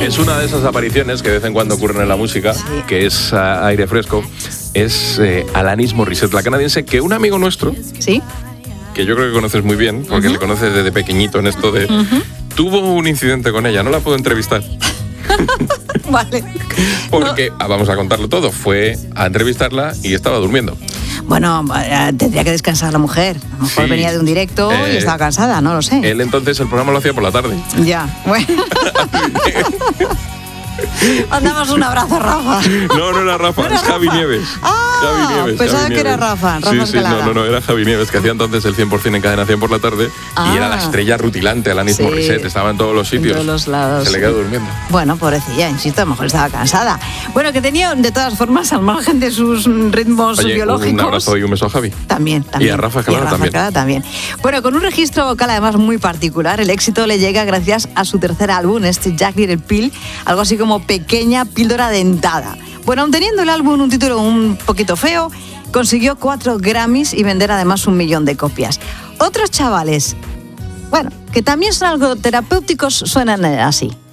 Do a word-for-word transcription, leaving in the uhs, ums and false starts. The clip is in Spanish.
Es una de esas apariciones que de vez en cuando ocurren en la música, sí. que es uh, aire fresco. Es eh, Alanis Morissette, la canadiense, que un amigo nuestro, ¿sí? que yo creo que conoces muy bien, porque uh-huh. le conoces desde pequeñito en esto de... Uh-huh. Tuvo un incidente con ella, no la puedo entrevistar. Vale. Porque, no. vamos a contarlo todo, fue a entrevistarla y estaba durmiendo. Bueno, tendría que descansar la mujer. A lo mejor sí. venía de un directo eh, y estaba cansada, no lo sé. Él entonces el programa lo hacía por la tarde. Ya, bueno. Mandamos un abrazo, Rafa. No, no era Rafa, ¿No era es Javi Rafa? Nieves. Ah, Javi Nieves, pensaba Javi que Nieves. era Rafa, Rafa Sí, sí, Escalada. no, no, no, era Javi Nieves, que hacía entonces el cien por ciento en Cadena cien por la tarde ah, y era la estrella rutilante, Alanis sí, Morissette, estaba en todos los sitios. En todos los lados. Se le quedó durmiendo. Bueno, pobrecilla, insisto, a lo mejor estaba cansada. Bueno, que tenía, de todas formas, al margen de sus ritmos Oye, biológicos... un abrazo y un beso a Javi. También, también. Y a Rafa Escalada Rafa también. Escalada también. Bueno, con un registro vocal además muy particular, el éxito le llega gracias a su tercer álbum, este Jagged Little Pill, algo así como Pequeña Píldora Dentada. Bueno, aun teniendo el álbum un título un poquito feo, consiguió cuatro Grammys y vender además un millón de copias. Otros chavales, bueno, que también son algo terapéuticos, suenan así.